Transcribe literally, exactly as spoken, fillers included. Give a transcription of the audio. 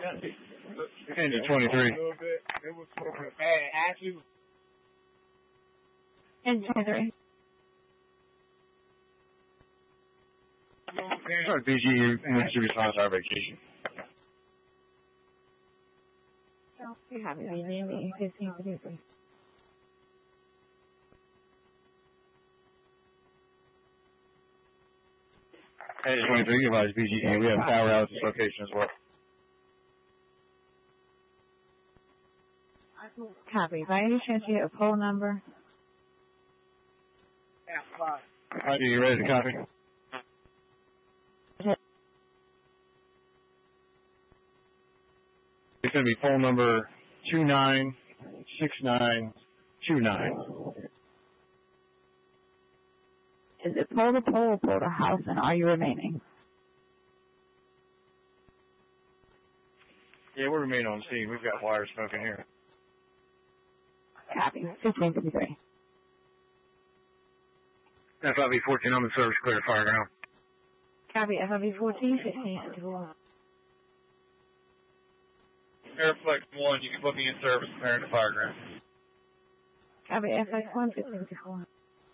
Engine twenty-three. A little bit. It was smoking bad. Actually. Engine twenty-three. Sorry, B G, emergency response our vacation. You have it. You name it. fifteen fifty-three. Engine twenty-three, advise B G, we have power out at this location as well. Copy. By any chance you have a poll number? Yeah, fine. Are you ready to copy? It's going to be poll number two nine six nine two nine. Is it pull the pole or pull the house, and are you remaining? Yeah, we'll remain on scene. We've got wire smoking here. Copy. fifteen fifty-three. F I V fourteen, I'm in service, clear to fire ground. Copy. F I V fourteen, fifteen fifty-four. Airflex one, you can put me in service, clear to fire ground. Copy. F I V one, fifteen fifty-four.